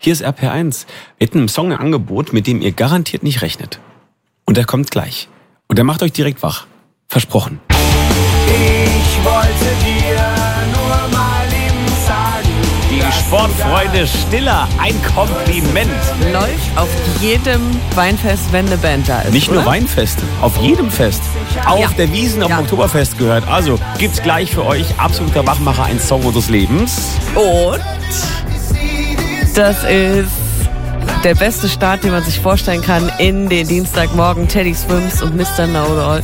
Hier ist RPR1 mit einem Song im Angebot, mit dem ihr garantiert nicht rechnet. Und der kommt gleich. Und der macht euch direkt wach. Versprochen. Ich wollte dir nur mal eben sagen, Die Sportfreunde Stiller, ein Kompliment. Läuft auf jedem Weinfest, wenn eine Band da ist. Nicht oder? nur Weinfeste, auf jedem Fest. Auch Ja. auf der Wiesn, auf dem Ja. Oktoberfest gehört. Also gibt's gleich für euch absoluter Wachmacher, ein Song unseres Lebens. Und das ist der beste Start, den man sich vorstellen kann in den Dienstagmorgen. Teddy Swims und Mr. Know-It-All.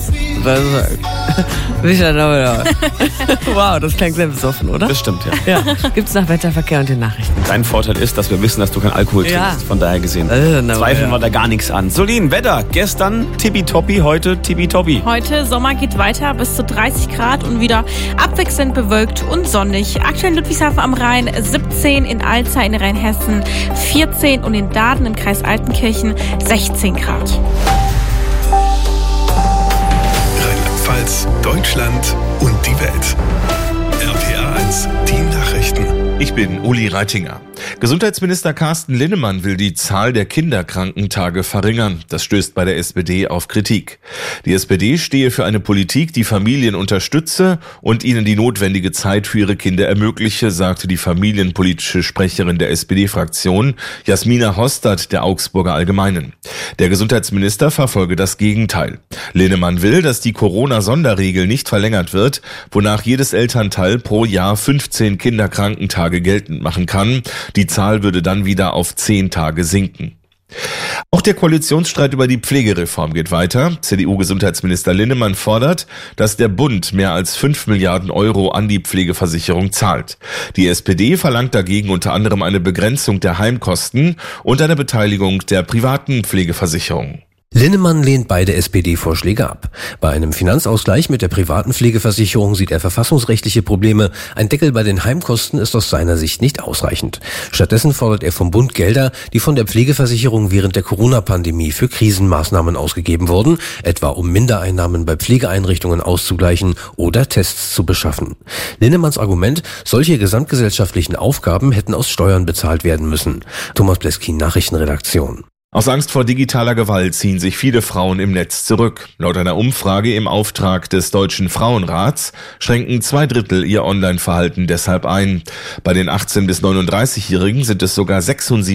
Mr. Know-It-All. Wow, das klingt sehr besoffen, oder? Das stimmt, ja. Ja. Gibt's nach Wetterverkehr und den Nachrichten. Dein Vorteil ist, dass wir wissen, dass du keinen Alkohol Ja. trinkst. Von daher gesehen, Na, zweifeln ja. wir da gar nichts an. Solin, Wetter. Gestern tippitoppi, heute tippitoppi. Heute Sommer geht weiter bis zu 30 Grad und wieder abwechselnd bewölkt und sonnig. Aktuell in Ludwigshafen am Rhein 17, in Alza in Rheinhessen 14 und in Daaden im Kreis Altenkirchen 16 Grad. Rheinland-Pfalz, Deutschland und die Welt. RPR1, die Nachrichten. Ich bin Uli Reitinger. Gesundheitsminister Carsten Linnemann will die Zahl der Kinderkrankentage verringern. Das stößt bei der SPD auf Kritik. Die SPD stehe für eine Politik, die Familien unterstütze und ihnen die notwendige Zeit für ihre Kinder ermögliche, sagte die familienpolitische Sprecherin der SPD-Fraktion, Jasmina Hostert, der Augsburger Allgemeinen. Der Gesundheitsminister verfolge das Gegenteil. Linnemann will, dass die Corona-Sonderregel nicht verlängert wird, wonach jedes Elternteil pro Jahr 15 Kinderkrankentage geltend machen kann. Die Zahl würde dann wieder auf 10 Tage sinken. Auch der Koalitionsstreit über die Pflegereform geht weiter. CDU-Gesundheitsminister Linnemann fordert, dass der Bund mehr als 5 Milliarden Euro an die Pflegeversicherung zahlt. Die SPD verlangt dagegen unter anderem eine Begrenzung der Heimkosten und eine Beteiligung der privaten Pflegeversicherung. Linnemann lehnt beide SPD-Vorschläge ab. Bei einem Finanzausgleich mit der privaten Pflegeversicherung sieht er verfassungsrechtliche Probleme. Ein Deckel bei den Heimkosten ist aus seiner Sicht nicht ausreichend. Stattdessen fordert er vom Bund Gelder, die von der Pflegeversicherung während der Corona-Pandemie für Krisenmaßnahmen ausgegeben wurden, etwa um Mindereinnahmen bei Pflegeeinrichtungen auszugleichen oder Tests zu beschaffen. Linnemanns Argument, solche gesamtgesellschaftlichen Aufgaben hätten aus Steuern bezahlt werden müssen. Thomas Bleskin, Nachrichtenredaktion. Aus Angst vor digitaler Gewalt ziehen sich viele Frauen im Netz zurück. Laut einer Umfrage im Auftrag des Deutschen Frauenrats schränken 2/3 ihr Online-Verhalten deshalb ein. Bei den 18- bis 39-Jährigen sind es sogar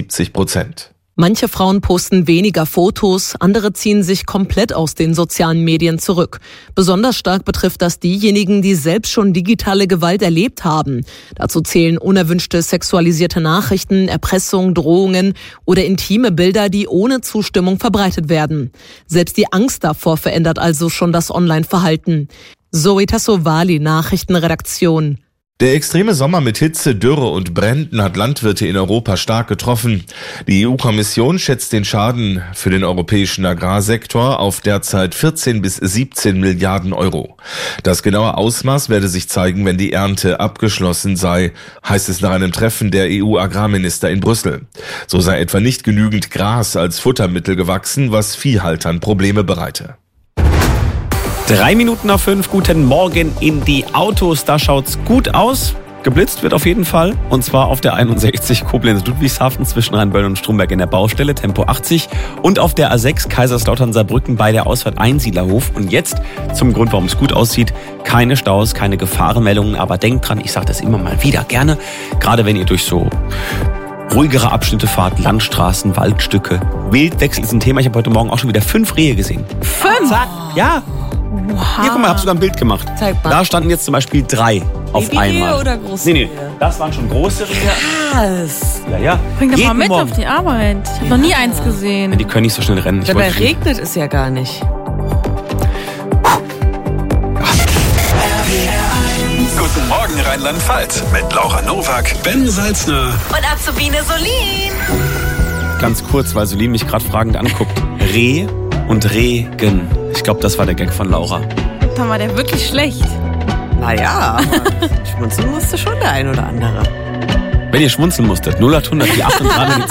76%. Manche Frauen posten weniger Fotos, andere ziehen sich komplett aus den sozialen Medien zurück. Besonders stark betrifft das diejenigen, die selbst schon digitale Gewalt erlebt haben. Dazu zählen unerwünschte sexualisierte Nachrichten, Erpressung, Drohungen oder intime Bilder, die ohne Zustimmung verbreitet werden. Selbst die Angst davor verändert also schon das Online-Verhalten. Zoe Tassovali, Nachrichtenredaktion. Der extreme Sommer mit Hitze, Dürre und Bränden hat Landwirte in Europa stark getroffen. Die EU-Kommission schätzt den Schaden für den europäischen Agrarsektor auf derzeit 14 bis 17 Milliarden Euro. Das genaue Ausmaß werde sich zeigen, wenn die Ernte abgeschlossen sei, heißt es nach einem Treffen der EU-Agrarminister in Brüssel. So sei etwa nicht genügend Gras als Futtermittel gewachsen, was Viehhaltern Probleme bereite. 5:03, guten Morgen in die Autos. Da schaut's gut aus. Geblitzt wird auf jeden Fall. Und zwar auf der 61 Koblenz-Ludwigshafen zwischen Rheinböllen und Stromberg in der Baustelle, Tempo 80. Und auf der A6 Kaiserslautern-Saarbrücken bei der Ausfahrt Einsiedlerhof. Und jetzt zum Grund, warum es gut aussieht. Keine Staus, keine Gefahrenmeldungen. Aber denkt dran, ich sage das immer mal wieder gerne. Gerade wenn ihr durch so ruhigere Abschnitte fahrt, Landstraßen, Waldstücke. Wildwechsel ist ein Thema. Ich habe heute Morgen auch schon wieder 5 Rehe gesehen. 5? Zack, ja. Wow. Hier, guck mal, ich habe sogar ein Bild gemacht. Zeig mal. Da standen jetzt zum Beispiel 3 auf Babyrehe einmal. oder große Nee, Rehe? das waren schon große Rehe. Was? Ja, ja. Bring doch mal Jeden mit Morgen. auf die Arbeit. Ich habe noch nie eins gesehen. Die können nicht so schnell rennen. Ich Dabei wollte- regnet es ja gar nicht. Guten Morgen Rheinland-Pfalz mit Laura Nowak, Ben Salzner Und Azubine Solin. Ganz kurz, weil Solin mich gerade fragend anguckt. Reh und Regen. Ich glaube, das war der Gag von Laura. Dann war der wirklich schlecht. Naja, aber schmunzeln musste schon der ein oder andere. Wenn ihr schmunzeln musstet, 0800 die 8 und 3